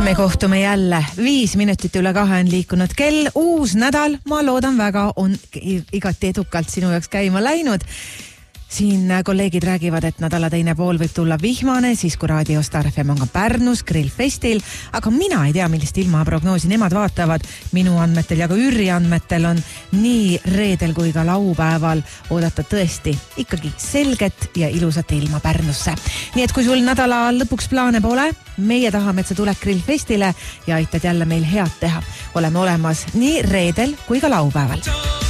Me kohtume jälle 5 minutit üle 2 on liikunud kell. Uus nädal, ma loodan väga, on igati edukalt sinu jaoks käima läinud. Siin kolleegid räägivad, et nädala teine pool võib tulla vihmane, siis kui Raadio Star FM on ka Pärnus grillfestil, aga mina ei tea, millist ilmaprognoosi nemad vaatavad. Minu andmetel ja ka Ürri andmetel on nii reedel kui ka laupäeval oodata tõesti ikkagi selget ja ilusat ilma Pärnusse. Nii et kui sul nädala lõpuks plaane pole, meie tahame, et sa tuled grillfestile ja aitad jälle meil head teha. Oleme olemas nii reedel kui ka laupäeval.